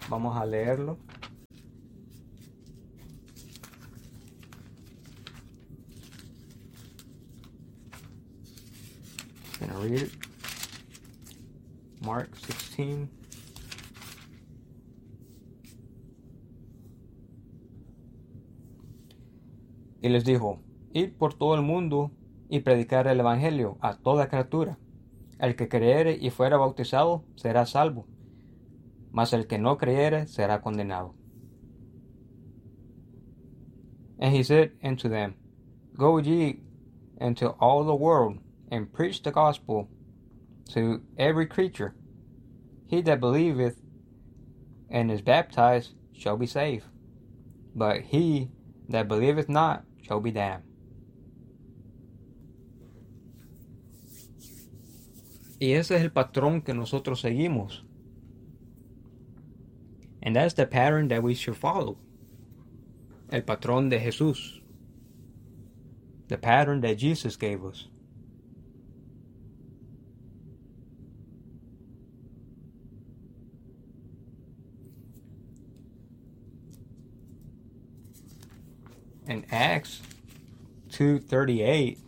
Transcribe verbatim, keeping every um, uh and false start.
Vamos a leerlo. Gonna read it. Mark sixteen. Y les dijo: Id por todo el mundo y predicar el evangelio a toda criatura. El que creyere y fuera bautizado será salvo, mas el que no creyere será condenado. And he said unto them, Go ye into all the world, and preach the gospel to every creature. He that believeth and is baptized shall be saved, but he that believeth not shall be damned. Y ese es el patrón que nosotros seguimos. And that's the pattern that we should follow. El patrón de Jesús. The pattern that Jesus gave us. In Acts two thirty-eight,